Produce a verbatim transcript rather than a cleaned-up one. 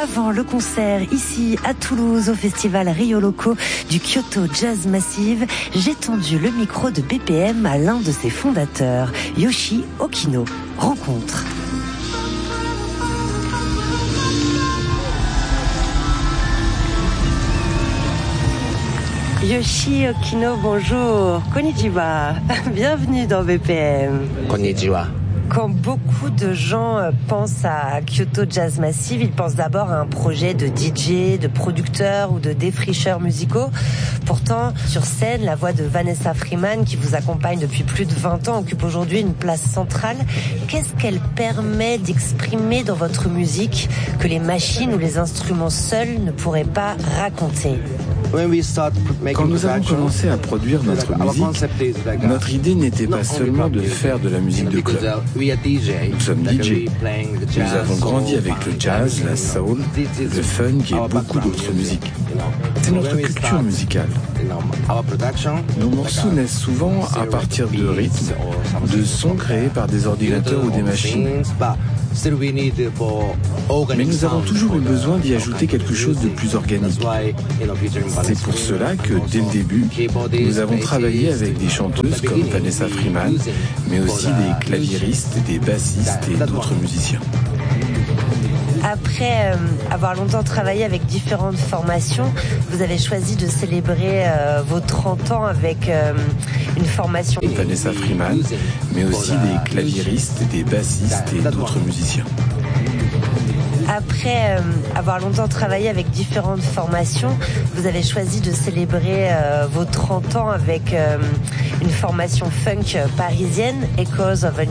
avant le concert ici à Toulouse au festival Rio Loco du Kyoto Jazz Massive, j'ai tendu le micro de B P M à l'un de ses fondateurs, Yoshi Okino. Rencontre. Yoshi Okino, bonjour. Konnichiwa. Bienvenue dans B P M. Konnichiwa. Quand beaucoup de gens pensent à Kyoto Jazz Massive, ils pensent d'abord à un projet de D J, de producteur ou de défricheurs musicaux. Pourtant, sur scène, la voix de Vanessa Freeman, qui vous accompagne depuis plus de vingt ans, occupe aujourd'hui une place centrale. Qu'est-ce qu'elle permet d'exprimer dans votre musique que les machines ou les instruments seuls ne pourraient pas raconter ? Quand nous avons commencé à produire notre musique, notre idée n'était pas seulement de faire de la musique de club. Nous sommes D J. Nous avons grandi avec le jazz, la soul, le funk et beaucoup d'autres musiques. C'est notre culture musicale. Nos morceaux naissent souvent à partir de rythmes, de sons créés par des ordinateurs ou des machines. Mais nous avons toujours eu besoin d'y ajouter quelque chose de plus organique. C'est pour cela que, dès le début, nous avons travaillé avec des chanteuses comme Vanessa Freeman, mais aussi des claviéristes, des bassistes et d'autres musiciens. Après euh, avoir longtemps travaillé avec différentes formations, vous avez choisi de célébrer euh, vos trente ans avec euh, une formation. Vanessa Freeman, mais aussi des claviéristes, des bassistes et d'autres musiciens. Après euh, avoir longtemps travaillé avec différentes formations, vous avez choisi de célébrer euh, vos trente ans avec euh, une formation funk parisienne, Echoes of a